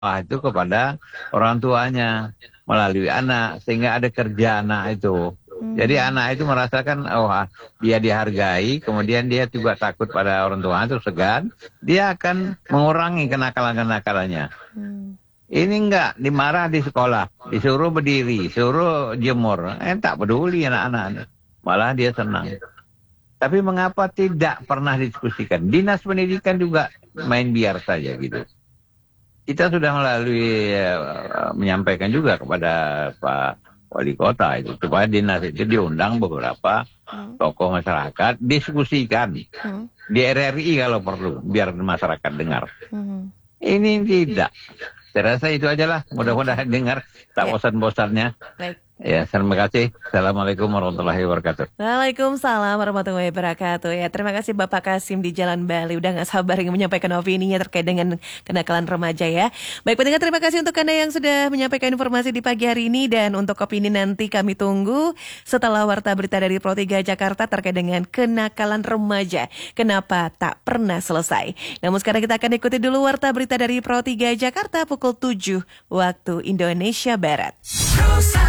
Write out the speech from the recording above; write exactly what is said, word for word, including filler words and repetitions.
itu kepada orang tuanya melalui anak, sehingga ada kerja anak itu. Hmm. Jadi anak itu merasakan, oh dia dihargai, kemudian dia juga takut pada orang tua itu segan, dia akan mengurangi kenakalan-kenakalannya. Hmm. Ini enggak, dimarah di sekolah, disuruh berdiri, suruh jemur, eh tak peduli anak-anak, malah dia senang. Tapi mengapa tidak pernah diskusikan? Dinas pendidikan juga main biar saja gitu. Kita sudah melalui uh, menyampaikan juga kepada Pak Wali Kota itu supaya dinas itu diundang beberapa hmm. tokoh masyarakat, diskusikan hmm. di R R I kalau perlu, biar masyarakat dengar. Hmm. Ini tidak. Saya rasa itu aja lah. Mudah-mudahan dengar. Tak bosan-bosannya. Baik. Ya, terima kasih. Assalamualaikum warahmatullahi wabarakatuh. Waalaikumsalam warahmatullahi wabarakatuh. Ya, terima kasih Bapak Kasim di Jalan Bali. Udah gak sabar ingin menyampaikan opininya terkait dengan kenakalan remaja ya. Baik pendengar, terima kasih untuk Anda yang sudah menyampaikan informasi di pagi hari ini. Dan untuk opini nanti kami tunggu setelah warta berita dari Pro tiga Jakarta terkait dengan kenakalan remaja. Kenapa tak pernah selesai. Namun sekarang kita akan ikuti dulu warta berita dari Pro tiga Jakarta pukul tujuh waktu Indonesia Barat.